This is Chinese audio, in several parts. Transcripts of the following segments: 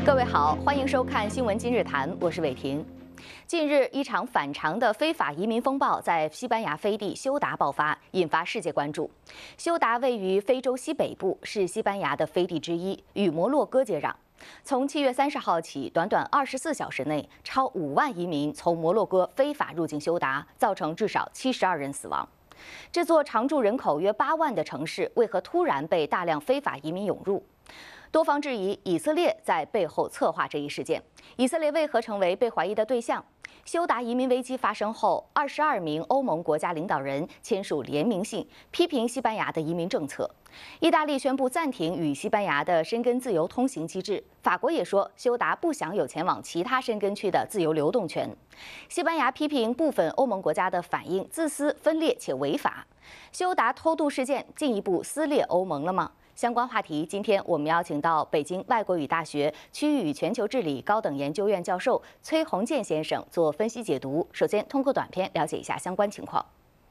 各位好，欢迎收看《新闻今日谈》，我是伟婷。近日，一场反常的非法移民风暴在西班牙飞地休达爆发，引发世界关注。休达位于非洲西北部，是西班牙的飞地之一，与摩洛哥接壤。从7月30号起，短短24小时内，超5万移民从摩洛哥非法入境休达，造成至少72人死亡。这座常住人口约8万的城市，为何突然被大量非法移民涌入？多方质疑以色列在背后策划这一事件。以色列为何成为被怀疑的对象？休达移民危机发生后，22名欧盟国家领导人签署联名信，批评西班牙的移民政策。意大利宣布暂停与西班牙的申根自由通行机制。法国也说，休达不享有前往其他申根区的自由流动权。西班牙批评部分欧盟国家的反应自私、分裂且违法。休达偷渡事件进一步撕裂欧盟了吗？相关话题，今天我们邀请到北京外国语大学区域与全球治理高等研究院教授崔宏建先生做分析解读。首先，通过短片了解一下相关情况。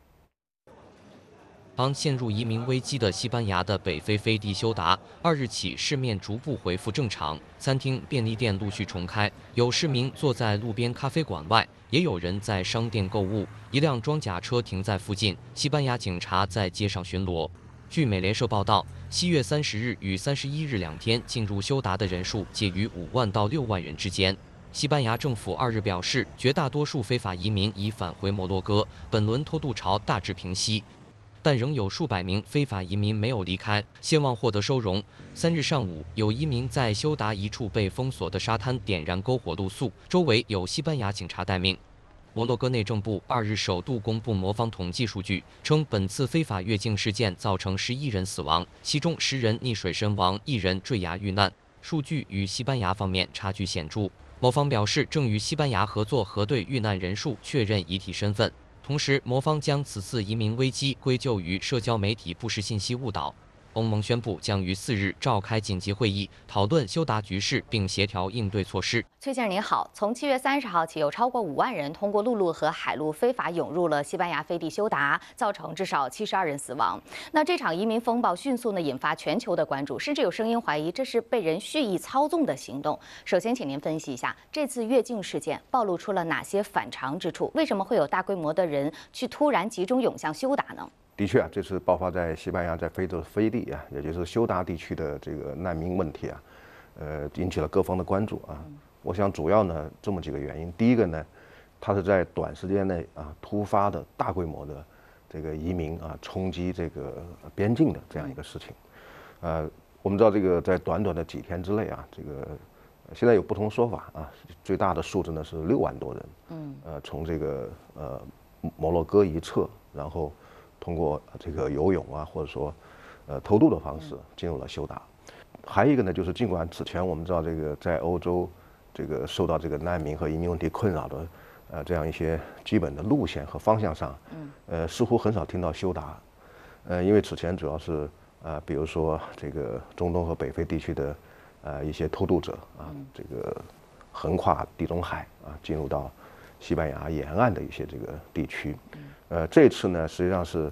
刚陷入移民危机的西班牙的北非飞地休达，2日起市面逐步恢复正常，餐厅、便利店陆续重开，有市民坐在路边咖啡馆外，也有人在商店购物。一辆装甲车停在附近，西班牙警察在街上巡逻。据美联社报道，7月30日与31日2天进入休达的人数介于5万到6万人之间。西班牙政府2日表示，绝大多数非法移民已返回摩洛哥，本轮偷渡潮大致平息，但仍有数百名非法移民没有离开，希望获得收容。3日上午，有移民在休达一处被封锁的沙滩点燃篝火露宿，周围有西班牙警察待命。摩洛哥内政部2日首度公布魔方统计数据，称本次非法越境事件造成11人死亡，其中10人溺水身亡，1人坠崖遇难。数据与西班牙方面差距显著。魔方表示，正与西班牙合作核对遇难人数，确认遗体身份。同时，魔方将此次移民危机归咎于社交媒体不实信息误导。欧盟宣布将于4日召开紧急会议，讨论休达局势，并协调应对措施。 崔先生您好，从7月30号起，有超过5万人通过陆路和海路非法涌入了西班牙飞地休达，造成至少72人死亡。那这场移民风暴迅速引发全球的关注，甚至有声音怀疑这是被人蓄意操纵的行动。首先，请您分析一下这次越境事件暴露出了哪些反常之处？为什么会有大规模的人去突然集中涌向休达呢？ 的确啊，这次爆发在西班牙在非洲飞地啊，也就是休达地区的这个难民问题啊，引起了各方的关注啊。我想主要呢这么几个原因。第一个呢，它是在短时间内啊突发的大规模的这个移民啊冲击这个边境的这样一个事情。我们知道这个在短短的几天之内啊，这个现在有不同说法啊，最大的数字呢是6万多人。从这个摩洛哥一侧，然后通过这个游泳啊，或者说偷渡的方式进入了休达。还有一个呢，就是尽管此前我们知道这个在欧洲这个受到这个难民和移民问题困扰的这样一些基本的路线和方向上，似乎很少听到休达。因为此前主要是比如说这个中东和北非地区的一些偷渡者啊，这个横跨地中海啊，进入到西班牙沿岸的一些这个地区。这次呢实际上是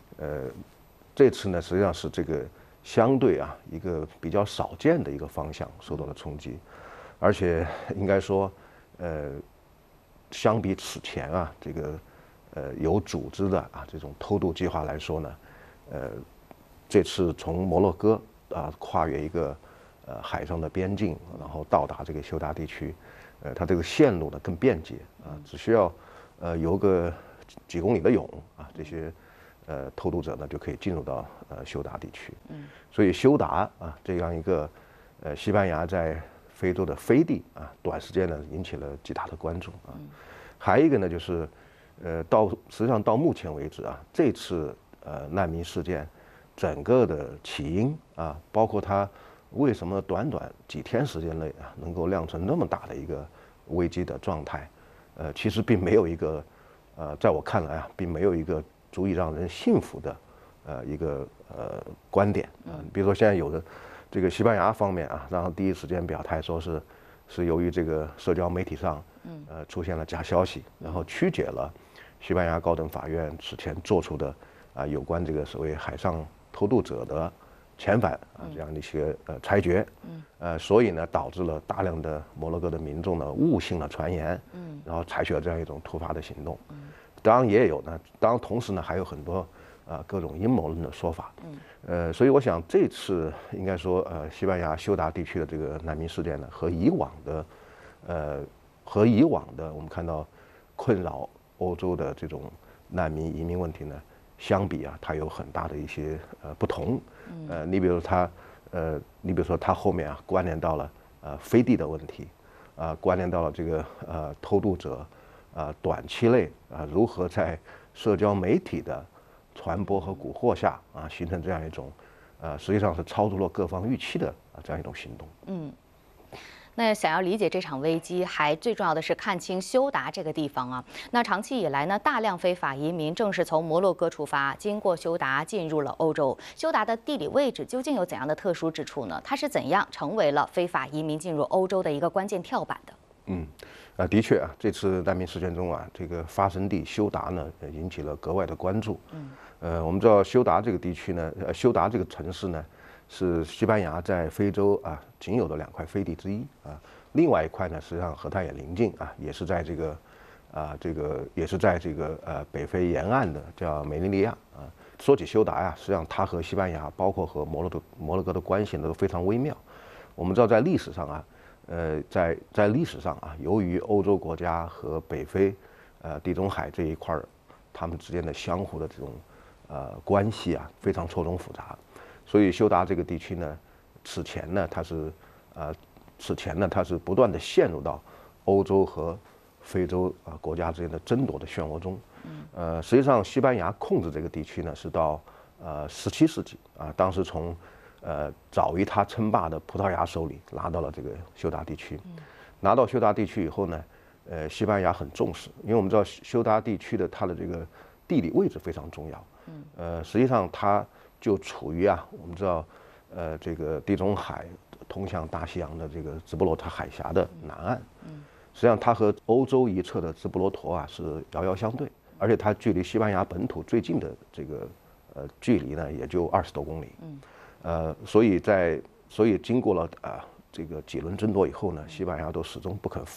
这个相对啊一个比较少见的一个方向受到了冲击，而且应该说相比此前啊这个有组织的啊这种偷渡计划来说呢，这次从摩洛哥啊跨越一个海上的边境，然后到达这个休达地区，它这个线路呢更便捷啊，只需要游个几公里的泳啊，这些偷渡者呢就可以进入到休达地区。所以休达啊这样一个西班牙在非洲的飞地啊，短时间呢引起了极大的关注啊。还有一个呢就是实际上到目前为止啊，这次难民事件整个的起因啊，包括它为什么短短几天时间内啊能够酿成那么大的一个危机的状态，其实并没有一个在我看来啊，并没有一个足以让人信服的一个观点啊。比如说现在有的这个西班牙方面啊，然后第一时间表态说是由于这个社交媒体上出现了假消息，然后曲解了西班牙高等法院此前做出的有关这个所谓海上偷渡者的遣返啊这样的一些裁决。 所以呢导致了大量的摩洛哥的民众呢误信了传言，然后采取了这样一种突发的行动。当然也有呢，当然同时呢还有很多各种阴谋论的说法。所以我想这次应该说西班牙休达地区的这个难民事件呢，和以往的我们看到困扰欧洲的这种难民移民问题呢相比啊，它有很大的一些不同。你比如说它后面啊关联到了飞地的问题，关联到了这个偷渡者短期内如何在社交媒体的传播和蛊惑下形成这样一种实际上是超出了各方预期的这样一种行动。 那想要理解这场危机，还最重要的是看清休达这个地方啊。那长期以来呢，大量非法移民正是从摩洛哥出发，经过休达进入了欧洲。休达的地理位置究竟有怎样的特殊之处呢？它是怎样成为了非法移民进入欧洲的一个关键跳板的？ 的确啊，这次难民事件中啊，这个发生地休达呢引起了格外的关注。我们知道休达这个地区呢，休达这个城市呢，是西班牙在非洲仅有的2块飞地之一另外一块呢，实际上和它也邻近也是在这个北非沿岸的叫梅利利亚说起休达实际上它和西班牙，包括和摩洛哥的关系呢都非常微妙。我们知道在历史上在历史上由于欧洲国家和北非地中海这一块他们之间的相互的这种关系非常错综复杂，所以休达这个地区呢，此前呢它是不断的陷入到欧洲和非洲国家之间的争夺的漩涡中。实际上西班牙控制这个地区呢是到17世纪当时从早于他称霸的葡萄牙手里拿到了这个休达地区。拿到休达地区以后呢，西班牙很重视，因为我们知道休达地区的它的这个地理位置非常重要。实际上它就处于我们知道这个地中海通向大西洋的这个直布罗陀海峡的南岸。实际上它和欧洲一侧的直布罗陀是遥遥相对，而且它距离西班牙本土最近的这个距离呢也就20多公里。所以经过了这个几轮争夺以后呢，西班牙都始终不肯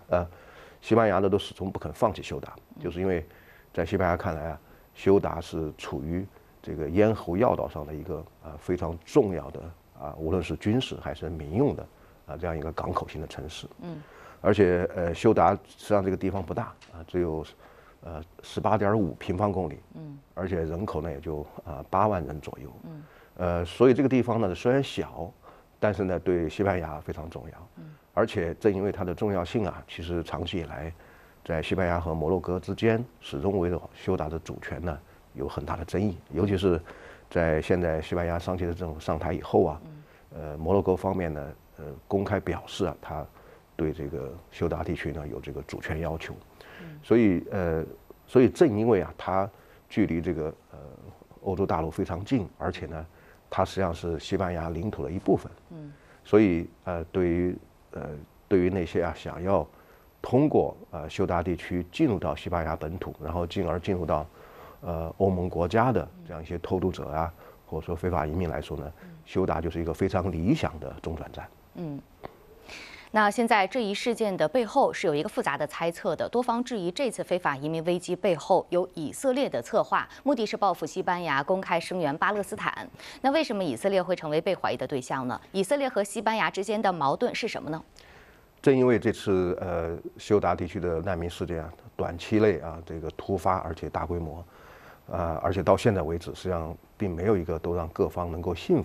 放弃休达，就是因为在西班牙看来休达是处于这个咽喉要道上的一个非常重要的无论是军事还是民用的这样一个港口型的城市。而且休达实际上这个地方不大只有18.5平方公里。而且人口呢也就8万人左右。所以这个地方呢虽然小，但是呢对西班牙非常重要。而且正因为它的重要性其实长期以来在西班牙和摩洛哥之间始终围绕休达的主权呢有很大的争议，尤其是在现在西班牙桑切斯政府上台以后摩洛哥方面呢公开表示他对这个休达地区呢有这个主权要求。所以正因为它距离这个欧洲大陆非常近，而且呢它实际上是西班牙领土的一部分。所以对于那些想要通过休达地区进入到西班牙本土，然后进而进入到欧盟国家的这样一些偷渡者或者说非法移民来说呢，休达就是一个非常理想的中转站。 那现在这一事件的背后是有一个复杂的猜测的，多方质疑这次非法移民危机背后有以色列的策划，目的是报复西班牙，公开声援巴勒斯坦。那为什么以色列会成为被怀疑的对象呢？以色列和西班牙之间的矛盾是什么呢？ 正因为这次休达地区的难民事件短期内这个突发而且大规模，而且到现在为止实际上并没有一个都让各方能够信服